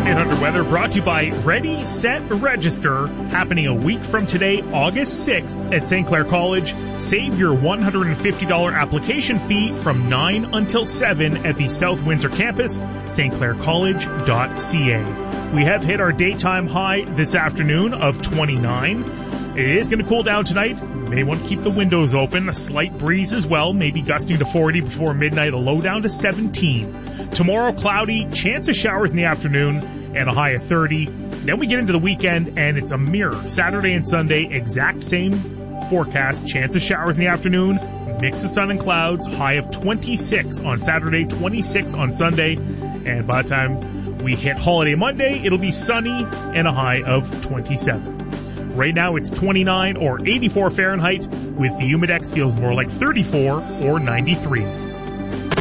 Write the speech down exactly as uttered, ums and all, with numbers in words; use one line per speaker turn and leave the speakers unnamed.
eight hundred Weather brought to you by Ready, Set, Register, happening a week from today, August sixth at Saint Clair College. Save your one hundred fifty dollars application fee from nine until seven at the South Windsor campus, s t clair college dot c a. We have hit our daytime high this afternoon of twenty-nine. It is going to cool down tonight. You may want to keep the windows open. A slight breeze as well, maybe gusting to forty before midnight, a low down to seventeen. Tomorrow, cloudy, chance of showers in the afternoon, and a high of thirty. Then we get into the weekend, and it's a mirror. Saturday and Sunday, exact same forecast. Chance of showers in the afternoon, mix of sun and clouds, high of twenty-six on Saturday, twenty-six on Sunday. And by the time we hit holiday Monday, it'll be sunny and a high of twenty-seven. Right now it's twenty-nine or eighty-four Fahrenheit, with the Humidex feels more like thirty-four or ninety-three.